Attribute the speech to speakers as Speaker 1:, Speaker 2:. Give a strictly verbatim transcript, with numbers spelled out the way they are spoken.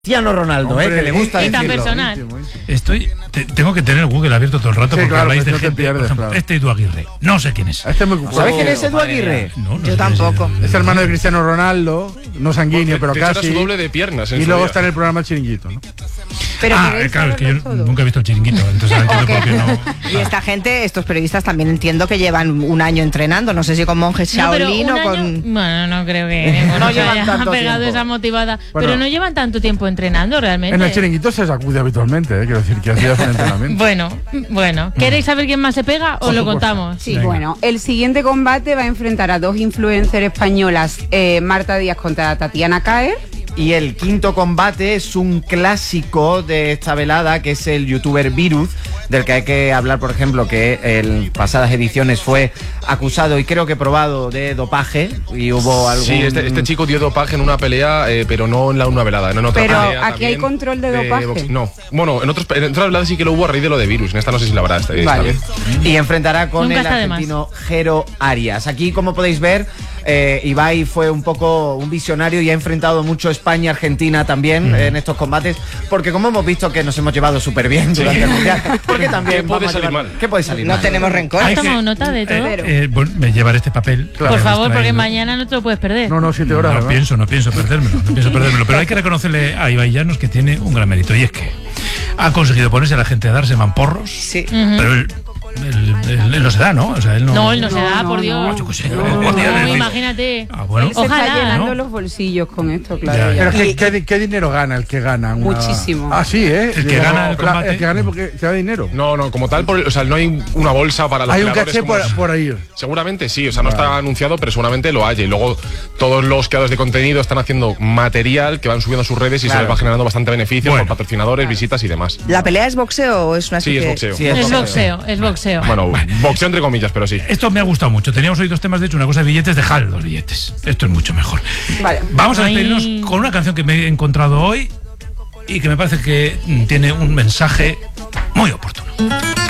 Speaker 1: Cristiano Ronaldo,
Speaker 2: Hombre,
Speaker 1: eh, que le gusta
Speaker 3: y tan
Speaker 1: decirlo.
Speaker 3: personal.
Speaker 2: Estoy, te, tengo que tener Google abierto todo el rato,
Speaker 4: Sí,
Speaker 2: porque
Speaker 4: claro,
Speaker 2: habláis de
Speaker 4: no te
Speaker 2: gente,
Speaker 4: pierdes,
Speaker 2: por ejemplo,
Speaker 4: claro.
Speaker 2: este Edu Aguirre, no sé quién es.
Speaker 4: Este es muy
Speaker 1: ¿Sabes quién es
Speaker 4: poco-
Speaker 1: Edu Aguirre?
Speaker 2: No, no
Speaker 5: Yo
Speaker 2: sé
Speaker 5: tampoco.
Speaker 2: quién
Speaker 4: Es hermano de Cristiano Ronaldo, no sanguíneo, pero
Speaker 6: de hecho, era
Speaker 4: casi.
Speaker 6: su doble de piernas. en
Speaker 4: Y
Speaker 6: su
Speaker 4: luego
Speaker 6: día.
Speaker 4: está en el programa El Chiringuito, ¿no?
Speaker 5: Pero
Speaker 2: Ah,
Speaker 5: queréis
Speaker 2: claro, es que yo
Speaker 5: saberlo todo.
Speaker 2: nunca he visto el Chiringuito, entonces ahora entiendo por qué no.
Speaker 5: Y esta gente, estos periodistas también entiendo que llevan un año entrenando, no sé si con monjes
Speaker 3: No, pero
Speaker 5: Shaolin
Speaker 3: un
Speaker 5: o
Speaker 3: año-
Speaker 5: con...
Speaker 3: Bueno, no creo que ninguno
Speaker 1: No
Speaker 3: se
Speaker 1: llevan
Speaker 3: haya
Speaker 1: tanto
Speaker 3: pegado
Speaker 1: tiempo.
Speaker 3: esa motivada.
Speaker 4: Bueno.
Speaker 3: Pero no llevan tanto tiempo entrenando realmente.
Speaker 4: En el Chiringuito se sacude habitualmente, ¿eh? Quiero decir que hacía un entrenamiento.
Speaker 3: Bueno, bueno. ¿Queréis saber quién más se pega o
Speaker 4: Por
Speaker 3: lo
Speaker 4: supuesto.
Speaker 3: contamos?
Speaker 7: Sí,
Speaker 2: Venga.
Speaker 7: bueno, el siguiente combate va a enfrentar a dos influencers españolas, eh, Marta Díaz contra Tatiana Caer.
Speaker 1: Y el quinto combate es un clásico de esta velada, que es el youtuber Virus, del que hay que hablar, por ejemplo, que en pasadas ediciones fue acusado y creo que probado de dopaje, y hubo algún...
Speaker 6: Sí, este, este chico dio dopaje en una pelea, eh, pero no en la, una velada, no en otra
Speaker 7: Pero
Speaker 6: pelea.
Speaker 7: aquí hay
Speaker 6: también
Speaker 7: control de dopaje.
Speaker 6: box- no, bueno, en, otros, en otras veladas sí que lo hubo a raíz de lo de Virus, en esta no sé si la verdad está, está
Speaker 7: Vale.
Speaker 6: bien.
Speaker 1: Y enfrentará con
Speaker 3: Nunca
Speaker 1: el
Speaker 3: está de más.
Speaker 1: argentino Jero Arias. Aquí, como podéis ver, eh, Ibai fue un poco un visionario y ha enfrentado mucho España-Argentina también eh, en estos combates, porque como hemos visto que nos hemos llevado súper bien durante el Mundial, porque también
Speaker 6: ¿Qué puede
Speaker 1: vamos a
Speaker 6: salir
Speaker 1: llevar-
Speaker 6: mal?
Speaker 1: ¿Qué puede salir
Speaker 5: No
Speaker 1: mal?
Speaker 5: tenemos rencor.
Speaker 3: ¿Has
Speaker 2: Hay que-
Speaker 3: tomado nota de todo?
Speaker 2: Eh, eh, bueno, me llevaré este papel.
Speaker 4: Claro.
Speaker 3: Por
Speaker 2: que
Speaker 3: favor,
Speaker 2: hemos
Speaker 3: porque
Speaker 2: traído.
Speaker 3: mañana no te lo puedes perder.
Speaker 4: No, no, siete
Speaker 2: No,
Speaker 4: horas.
Speaker 2: no
Speaker 4: ¿verdad?
Speaker 2: pienso, no pienso perdérmelo, no pienso perdérmelo. Pero hay que reconocerle a Ibai Llanos que tiene un gran mérito, y es que ha conseguido ponerse a la gente a darse mamporros,
Speaker 5: Sí.
Speaker 2: pero él, él- él- él no se da, ¿no? O sea, él no.
Speaker 3: No, él no, se
Speaker 7: No,
Speaker 3: da,
Speaker 7: no,
Speaker 3: por
Speaker 7: no.
Speaker 3: Dios.
Speaker 2: Yo qué sé,
Speaker 7: No,
Speaker 2: un día
Speaker 3: No,
Speaker 2: de decir,
Speaker 3: imagínate.
Speaker 2: ah, bueno,
Speaker 7: Él se
Speaker 3: Ojalá,
Speaker 7: está llenando
Speaker 2: ¿no?
Speaker 7: los bolsillos con esto, claro.
Speaker 2: Ya,
Speaker 7: ya.
Speaker 2: ya.
Speaker 4: Pero ¿qué, qué, di- qué dinero gana el que gana? Una...
Speaker 7: Muchísimo.
Speaker 4: Ah, sí, ¿eh?
Speaker 2: El que
Speaker 4: Digo,
Speaker 2: gana el
Speaker 4: claro,
Speaker 2: combate.
Speaker 4: El que gane porque se da dinero.
Speaker 6: No, no, como tal, por, o sea, no hay una bolsa para los
Speaker 4: Hay un
Speaker 6: creadores
Speaker 4: caché
Speaker 6: como-
Speaker 4: por, por ahí.
Speaker 6: Seguramente sí, o sea, no está anunciado, pero seguramente lo haya. Y luego todos los creadores de contenido están haciendo material que van subiendo a sus redes y
Speaker 1: Claro.
Speaker 6: se les va generando bastante beneficio
Speaker 2: Bueno.
Speaker 6: por patrocinadores, visitas y demás.
Speaker 5: ¿La pelea es boxeo o es una
Speaker 6: Sí,
Speaker 5: especie
Speaker 6: es
Speaker 5: de-
Speaker 6: boxeo.
Speaker 1: Sí,
Speaker 3: Es boxeo, es boxeo.
Speaker 6: Bueno, boxeo entre comillas, pero sí.
Speaker 2: Esto me ha gustado mucho. Teníamos hoy dos temas, de hecho, una cosa de billetes, dejad los billetes. Esto es mucho mejor.
Speaker 7: Vale.
Speaker 2: Vamos a
Speaker 3: Ay.
Speaker 2: despedirnos con una canción que me he encontrado hoy y que me parece que mm, tiene un mensaje muy oportuno.